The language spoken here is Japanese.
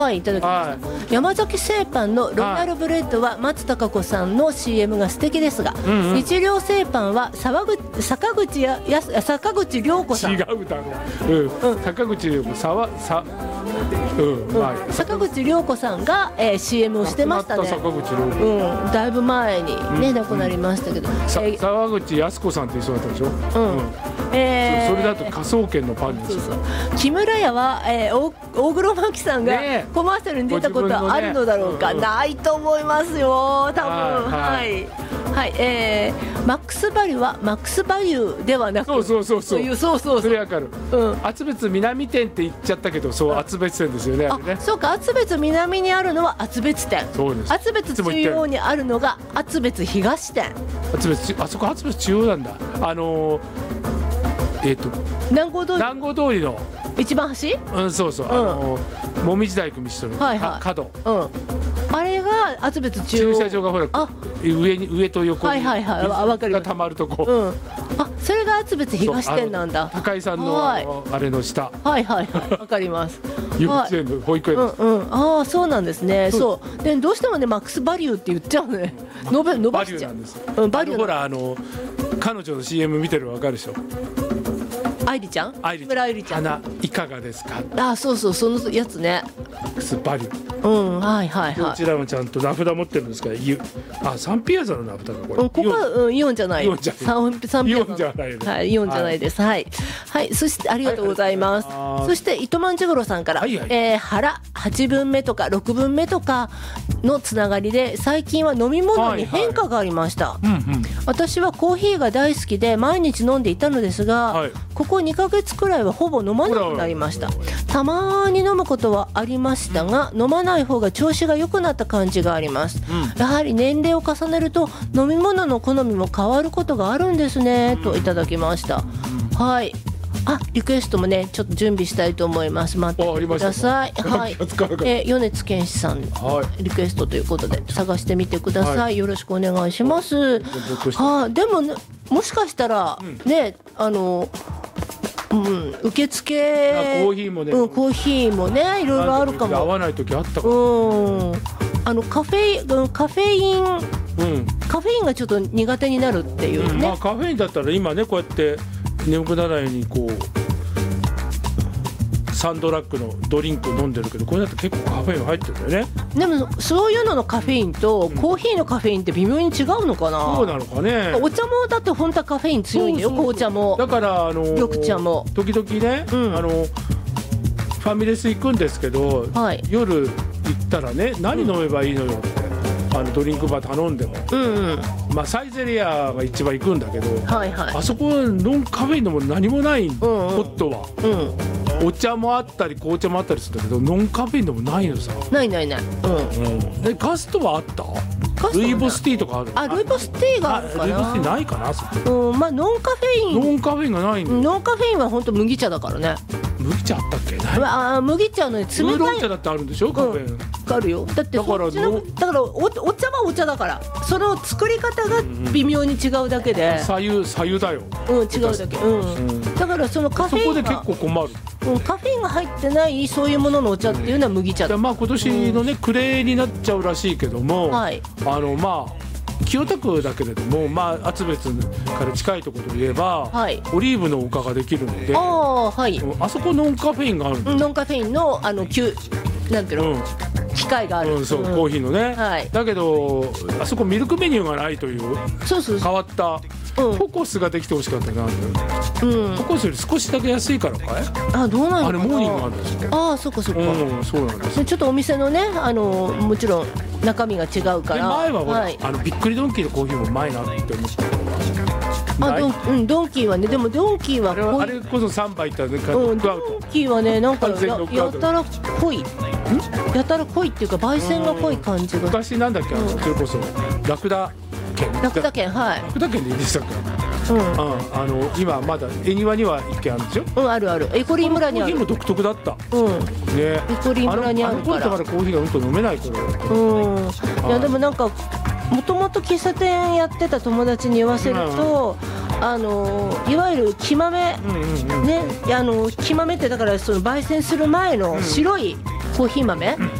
はい、いただきました。山崎製パンのロイヤルブレッドは松たか子さんの CM が素敵ですが、日良製パンは坂口涼子さん。 違うだろう。坂口涼子坂口涼子さんが、CM をしてましたね。 坂口涼子、 だいぶ前にね、亡くなりましたけど、 沢口靖子さんっていう人だったでしょ。それだと科捜研のパンですよ。 木村屋は、大黒摩季さんがコマーシャルに出たことはあるのだろうか。ないと思いますよ、多分。はい、マックスバリューはマックスバリューではなく、 そうそれわかる。厚別南店って言っちゃったけど、そう厚別店ですよね。 そうか、厚別南にあるのは厚別店。厚別中央にあるのが厚別東店。 あそこ厚別中央なんだ。 南郷通りの一番端。 そうそう、もみじ大工道との角。 あれが厚別中央。 駐車場がほら上と横に水がたまるとこ。 それが厚別東店なんだ。 高井さんのあれの下。 わかります。 幼稚園の保育園です。 そうなんですね。そうで、どうしてもねマックスバリューって言っちゃうね。伸ばしちゃう。 バリュー。ほら彼女の CM 見てるわかるでしょ。 愛理ちゃん、村愛理ちゃん。 花いかがですか。 そうそのやつね。 スバリュー。こちらもちゃんと名札持ってるんですから。サンピアザの名札がこれ。 ここはイオンじゃない。サンピアザ。イオンじゃないです。 イオンじゃないです。はい。そしてありがとうございます。そして糸満次郎さんから、腹8分目とか6分目とかのつながりで、最近は飲み物に変化がありました。私はコーヒーが大好きで毎日飲んでいたのですが、ここ2ヶ月くらいはほぼ飲まなくなりました。たまに飲むことはありましたが、飲まない方が調子が良くなった感じがあります。やはり年齢を重ねると飲み物の好みも変わることがあるんですね、といただきました。リクエストもねちょっと準備したいと思います。待っててください。米津玄師さんリクエストということで探してみてください。よろしくお願いします。でももしかしたらね、受付コーヒーもね、 コーヒーもねいろいろあるかも。 合わない時あったから。 カフェインがちょっと苦手になるっていうね。 カフェインだったら今ねこうやって眠くならないようにこうサンドラッグのドリンク飲んでるけど、これだと結構カフェイン入ってるんだよね。でもそういうののカフェインとコーヒーのカフェインって微妙に違うのかな。 そうなのかね。 お茶もだって本当はカフェイン強いんだよ。紅茶もだから緑茶も時々ね、ファミレス行くんですけど、夜行ったらね何飲めばいいのよって、ドリンクバー頼んでも、サイゼリヤが一番行くんだけど、あそこノンカフェインのも何もない、ホットは、お茶もあったり紅茶もあったりするんだけど、ノンカフェインでもないのさ。 ない。 ガストはあった？ルイボスティーとかある？ ルイボスティーがあるかな。 ルイボスティーないかな。 ノンカフェイン。 ノンカフェインがないの。 ノンカフェインは本当麦茶だからね。 麦茶あったっけ？ 麦茶の冷たい。ウーロン茶だってあるんでしょ、カフェイン。 あるよ。だってだからお茶はお茶だから、その作り方が微妙に違うだけで。 左右だよ。 違うだけ。だからそのカフェインそこで結構困る。 カフェインが入ってないそういうもののお茶っていうのは麦茶だ。 今年のねクレーになっちゃうらしいけども、清田区だけれども、厚別から近いところで言えば、オリーブの丘ができるので、あそこノンカフェインがあるんです。 ノンカフェインのなんていうの、機械がある。 そう、コーヒーのね。だけどあそこミルクメニューがないという変わったココスができてほしかったな。ココスより少しだけ安いからかい。 どうなんあれモーニングあるんですよ。そうか。 そうなんです。 ちょっとお店のねもちろん中身が違うから。 前はほらびっくりドンキーのコーヒーもうまいなって思って。 ドンキーはね、でもドンキーはあれこそ3杯いったね。 ドンキーはねなんかやたら濃い。やたら濃いっていうか焙煎が濃い感じが。 昔なんだっけ、それこそラクダ県。ラクダ県でいいでしたっけ。今まだ恵庭には1軒あるんでしょ。 ある。エコリー村にある。 コーヒーも独特だった。 エコリー村にあるから。 だからコーヒーが飲めないから。 いやでもなんかもともと喫茶店やってた友達に言わせると、いわゆる木豆ね、木豆ってだからその焙煎する前の白いコーヒー豆、